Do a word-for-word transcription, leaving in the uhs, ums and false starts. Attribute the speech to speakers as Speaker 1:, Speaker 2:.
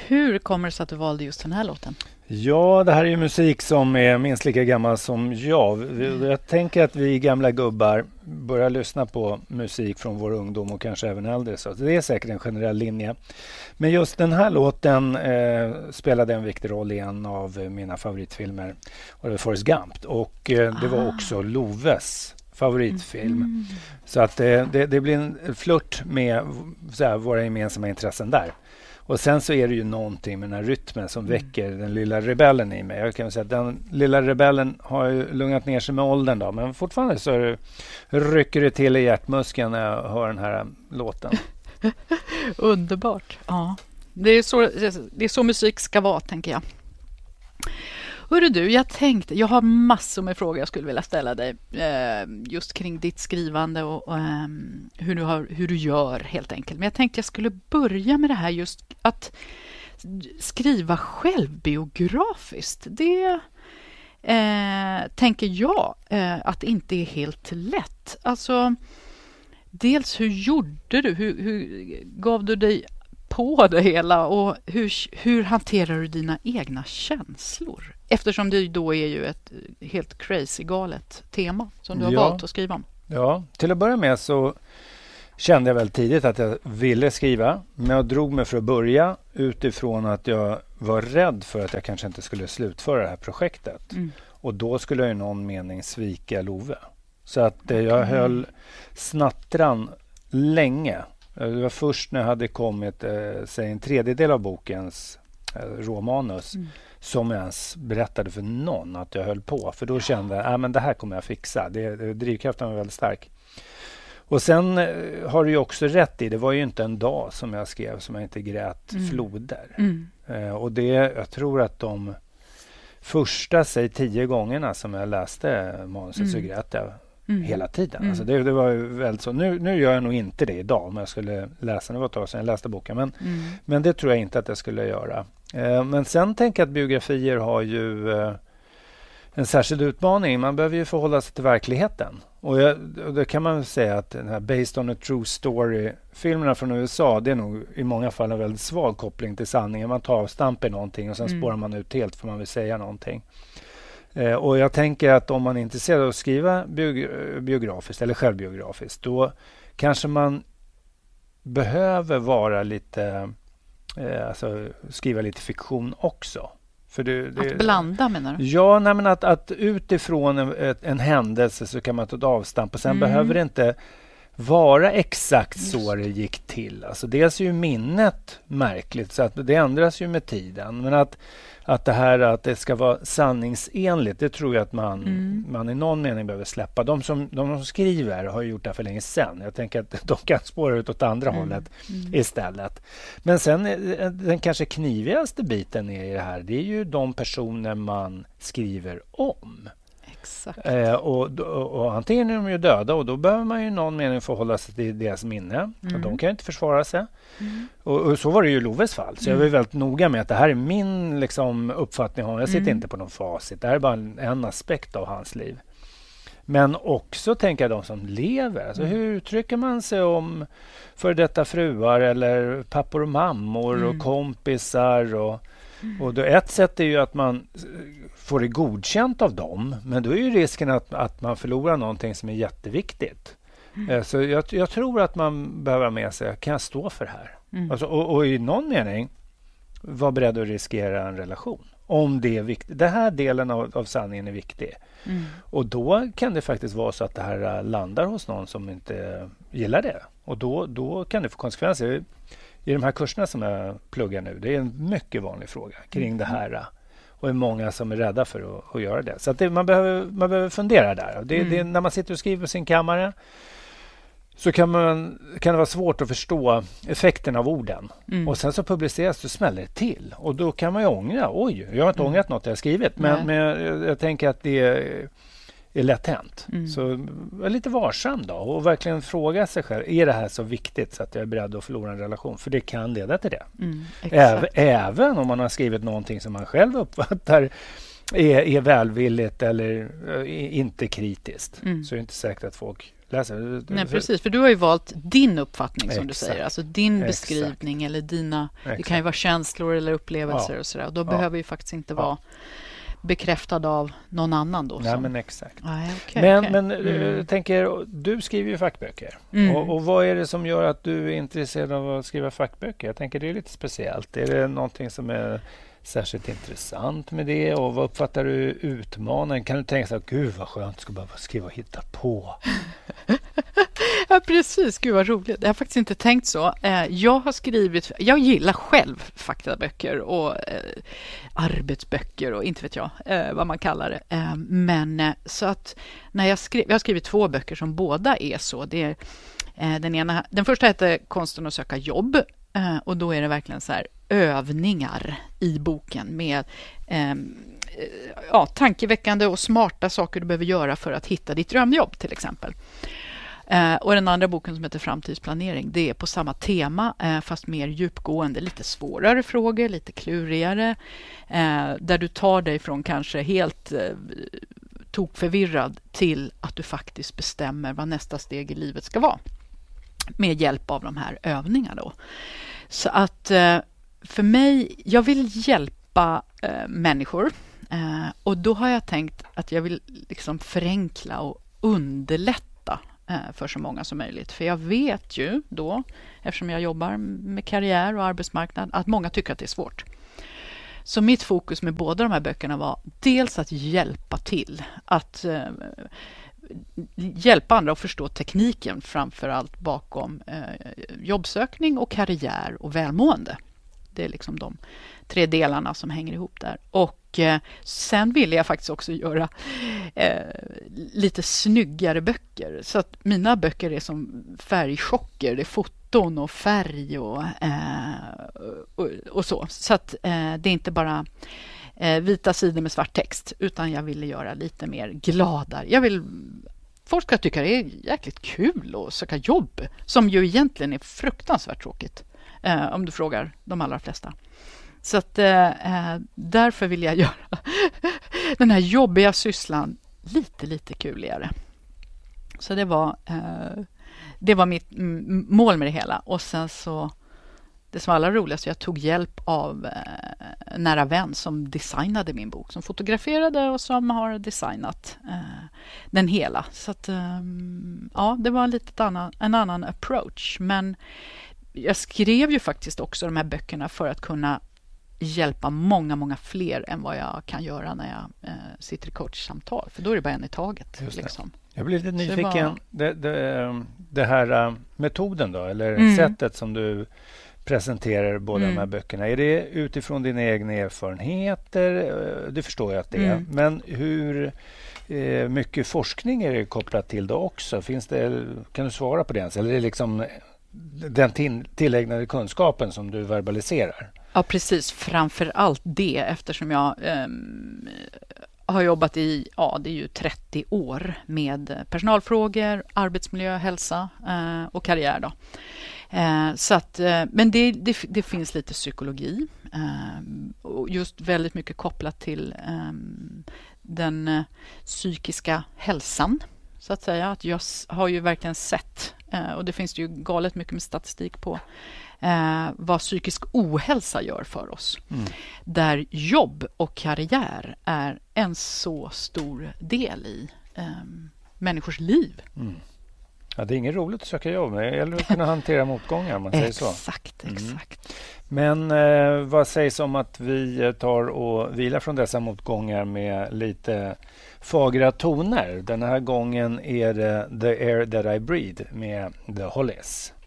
Speaker 1: Hur kommer det sig att du valde just den här låten?
Speaker 2: Ja, det här är ju musik som är minst lika gammal som jag. Jag tänker att vi gamla gubbar börjar lyssna på musik från vår ungdom och kanske även äldre. Så det är säkert en generell linje. Men just den här låten eh, spelade en viktig roll i en av mina favoritfilmer. Och det var Forrest Gump. Och eh, det var också Loves favoritfilm. Mm. Så att eh, det, det blir en flört med så här, våra gemensamma intressen där. Och sen så är det ju någonting med den här rytmen som mm. väcker den lilla rebellen i mig. Jag kan säga att den lilla rebellen har ju lugnat ner sig med åldern då. Men fortfarande så det, rycker det till i hjärtmuskeln när jag hör den här låten.
Speaker 1: Underbart. Ja. Det är, så, det är så musik ska vara, tänker jag. Hörru du, jag tänkte, jag har massor med frågor jag skulle vilja ställa dig eh, just kring ditt skrivande och, och eh, hur, du har, hur du gör helt enkelt. Men jag tänkte jag skulle börja med det här just att skriva självbiografiskt. Det eh, tänker jag eh, att det inte är helt lätt. Alltså, dels hur gjorde du? Hur, hur gav du dig på det hela och hur, hur hanterar du dina egna känslor? Eftersom det då är ju ett helt crazy galet tema som du har ja. valt att skriva om.
Speaker 2: Ja, till att börja med så kände jag väl tidigt att jag ville skriva. Men jag drog mig för att börja utifrån att jag var rädd för att jag kanske inte skulle slutföra det här projektet. Mm. Och då skulle jag i någon mening svika Love. Så att eh, jag höll snattran länge. Det var först när jag hade kommit eh, säg en tredjedel av bokens eh, råmanus mm. som jag ens berättade för någon att jag höll på. För då kände jag att äh, det här kommer jag fixa. Det, det, drivkraften var väldigt stark. Och sen eh, har du ju också rätt i, det var ju inte en dag som jag skrev som jag inte grät mm. floder. Mm. Eh, och det, jag tror att de första, säg tio gångerna som jag läste manuset mm. så grät jag. Mm. Hela tiden. Mm. Alltså det, det var ju väldigt så. Nu, nu gör jag nog inte det idag om jag skulle läsa. Det var ett tag sedan jag läste boken. Men, mm. men det tror jag inte att jag skulle göra. Eh, men sen tänker jag att biografier har ju eh, en särskild utmaning. Man behöver ju förhålla sig till verkligheten. Och, jag, och det kan man väl säga att den här Based on a True Story-filmerna från U S A, det är nog i många fall en väldigt svag koppling till sanningen. Man tar avstamp i någonting och sen mm. spårar man ut helt för man vill säga någonting. Eh, och jag tänker att om man är intresserad av att skriva biog- biografiskt eller självbiografiskt, då kanske man behöver vara lite eh, alltså skriva lite fiktion också. För det, det,
Speaker 1: att blanda menar du?
Speaker 2: Ja, nej, men att, att utifrån en, en händelse så kan man ta ett avstamp och sen mm. behöver det inte vara exakt Just. så det gick till. Alltså dels är ju minnet märkligt så att det ändras ju med tiden. Men att Att det här att det ska vara sanningsenligt, det tror jag att man, mm. man i någon mening behöver släppa. De som, de som skriver har gjort det för länge sedan. Jag tänker att de kan spåra ut åt andra mm. hållet mm. istället. Men sen den kanske knivigaste biten i det här, det är ju de personer man skriver om.
Speaker 1: Exakt.
Speaker 2: Eh, och, och, och antingen är de ju döda och då behöver man ju i någon mening förhålla sig till deras minne. Mm. Och de kan ju inte försvara sig. Mm. Och, och så var det ju i Loves fall. Så mm. jag var väldigt noga med att det här är min liksom, uppfattning. Jag sitter mm. inte på någon facit. Det här är bara en, en aspekt av hans liv. Men också tänker jag de som lever. Alltså, mm. hur uttrycker man sig om för detta fruar eller pappor och mammor mm. och kompisar och Mm. Och då ett sätt är ju att man får det godkänt av dem. Men då är ju risken att, att man förlorar någonting som är jätteviktigt. Mm. Så jag, jag tror att man behöver med sig, kan jag stå för det här? Mm. Alltså, och, och i någon mening vara beredd att riskera en relation. Om det är viktigt. Den här delen av, av sanningen är viktig. Mm. Och då kan det faktiskt vara så att det här landar hos någon som inte gillar det. Och då, då kan det få konsekvenser. I de här kurserna som jag pluggar nu, det är en mycket vanlig fråga kring mm. det här. Och det är många som är rädda för att, att göra det. Så att det, man, behöver, man behöver fundera där. Det, mm. det, när man sitter och skriver på sin kammare så kan, man, kan det vara svårt att förstå effekten av orden. Mm. Och sen så publiceras det och smäller det till. Och då kan man ju ångra. Oj, jag har inte mm. ångrat något jag skrivit. Men, men jag, jag tänker att det är, är lätt hänt. Mm. Så var lite varsam då. Och verkligen fråga sig själv. Är det här så viktigt så att jag är beredd att förlora en relation? För det kan leda till det. Mm, Äv, även om man har skrivit någonting som man själv uppfattar är, är välvilligt eller är inte kritiskt. Mm. Så är det inte säkert att folk läsa.
Speaker 1: Nej, precis, för du har ju valt din uppfattning som
Speaker 2: Exakt.
Speaker 1: du säger, alltså din
Speaker 2: Exakt.
Speaker 1: beskrivning eller dina,
Speaker 2: Exakt.
Speaker 1: det kan ju vara känslor eller upplevelser
Speaker 2: Ja.
Speaker 1: och sådär, och då
Speaker 2: Ja.
Speaker 1: behöver ju faktiskt inte
Speaker 2: Ja.
Speaker 1: vara bekräftad av någon annan då.
Speaker 2: Nej,
Speaker 1: som...
Speaker 2: men exakt.
Speaker 1: Nej, okay,
Speaker 2: men
Speaker 1: okay.
Speaker 2: men
Speaker 1: Mm.
Speaker 2: jag tänker, du skriver ju fackböcker.
Speaker 1: Mm.
Speaker 2: Och, och vad är det som gör att du är intresserad av att skriva fackböcker? Jag tänker det är lite speciellt. Är det någonting som är särskilt intressant med det? Och vad uppfattar du utmaningen? Kan du tänka så här, gud vad skönt, ska bara skriva och hitta på?
Speaker 1: Ja, precis. Gud vad roligt. Jag har faktiskt inte tänkt så. Eh, Jag har skrivit, jag gillar själv faktaböcker och eh, arbetsböcker och inte vet jag eh, vad man kallar det. Eh, men eh, så att när jag skrev, jag har skrivit två böcker som båda är så. Det är, eh, den, ena, den första heter Konsten att söka jobb eh, och då är det verkligen så här övningar i boken med eh, ja, tankeväckande och smarta saker du behöver göra för att hitta ditt drömjobb till exempel. Eh, och den andra boken som heter Framtidsplanering, det är på samma tema eh, fast mer djupgående, lite svårare frågor, lite klurigare, eh, där du tar dig från kanske helt eh, tokförvirrad till att du faktiskt bestämmer vad nästa steg i livet ska vara med hjälp av de här övningarna då. Så att eh, för mig, jag vill hjälpa eh, människor eh, och då har jag tänkt att jag vill liksom förenkla och underlätta för så många som möjligt. För jag vet ju då, eftersom jag jobbar med karriär och arbetsmarknad, att många tycker att det är svårt. Så mitt fokus med båda de här böckerna var dels att hjälpa till, att eh, hjälpa andra att förstå tekniken framför allt bakom eh, jobbsökning och karriär och välmående. Det är liksom de tre delarna som hänger ihop där. Och eh, sen ville jag faktiskt också göra eh, lite snyggare böcker. Så att mina böcker är som färgchocker. Det är foton och färg och, eh, och, och så. Så att eh, det är inte bara eh, vita sidor med svart text, utan jag ville göra lite mer gladare. Jag vill... Folk ska tycka det är jäkligt kul att söka jobb, som ju egentligen är fruktansvärt tråkigt. Eh, om du frågar de allra flesta. Så att eh, därför vill jag göra den här jobbiga sysslan lite, lite kuligare. Så det var, eh, det var mitt m- mål med det hela. Och sen så, det som var allra roligast, jag tog hjälp av eh, en nära vän som designade min bok, som fotograferade och som har designat eh, den hela. Så att, eh, ja, det var en lite annan, en annan approach. Men jag skrev ju faktiskt också de här böckerna för att kunna hjälpa många, många fler än vad jag kan göra när jag eh, sitter i coachsamtal. För då är det bara en i taget. Liksom.
Speaker 2: Jag blir lite nyfiken.
Speaker 1: Det, var...
Speaker 2: det, det, det här uh, metoden då, eller
Speaker 1: mm.
Speaker 2: sättet som du presenterar båda
Speaker 1: mm.
Speaker 2: de här böckerna. Är det utifrån dina egna erfarenheter? Det förstår jag att det är. Mm. Men hur eh, mycket forskning är det kopplat till då också? Finns det, kan du svara på det ens? Eller är det liksom den till, tillägnade kunskapen som du verbaliserar?
Speaker 1: Ja, precis. Framför allt det, eftersom jag eh, har jobbat i, ja, det är ju trettio år med personalfrågor, arbetsmiljö, hälsa eh, och karriär då. Eh, så att, eh, men det, det, det finns lite psykologi eh, och just väldigt mycket kopplat till eh, den eh, psykiska hälsan, så att säga. Att jag har ju verkligen sett, eh, och det finns ju galet mycket med statistik på, eh, vad psykisk ohälsa gör för oss. Mm. Där jobb och karriär är en så stor del i eh, människors liv. Mm.
Speaker 2: Ja, det är inget roligt att söka jobb, men det gäller att kunna hantera motgångar, om man säger så.
Speaker 1: Exakt, exakt.
Speaker 2: Mm. Men eh, vad sägs om att vi tar och vilar från dessa motgångar med lite fagra toner? Den här gången är det The Air That I Breathe med The Hollies.